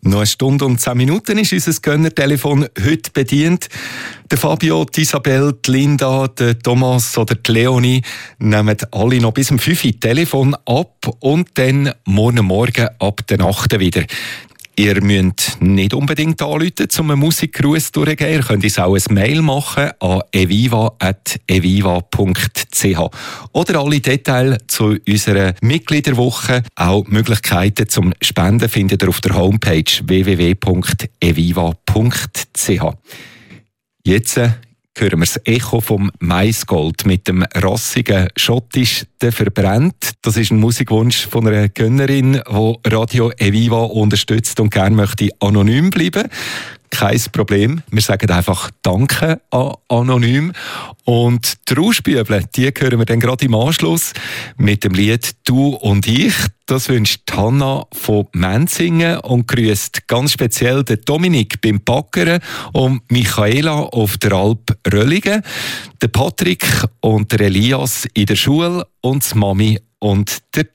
Noch 1 Stunde und 10 Minuten ist unser Gönnertelefon heute bedient. Der Fabio, die Isabel, die Linda, der Thomas oder die Leonie nehmen alle noch bis um 5 Uhr Telefon ab und dann morgen ab der Nacht wieder. Ihr müsst nicht unbedingt anrufen, um einen Musikgruß durchzugeben. Ihr könnt uns auch ein Mail machen an eviva@eviva.ch. Oder alle Details zu unserer Mitgliederwoche, auch Möglichkeiten zum Spenden, findet ihr auf der Homepage www.eviva.ch. Jetzt hören wir das Echo vom Maisgold mit dem rassigen Schottisch «Der verbrennt». Das ist ein Musikwunsch von einer Gönnerin, die Radio Eviva unterstützt und gerne möchte anonym bleiben. Kein Problem. Wir sagen einfach Danke an Anonym. Und die Rauschbüble, die hören wir dann gerade im Anschluss mit dem Lied «Du und ich». Das wünscht Hanna von Menzingen und grüßt ganz speziell den Dominik beim Backern und Michaela auf der Alp Röllingen, den Patrick und der Elias in der Schule und die Mami und der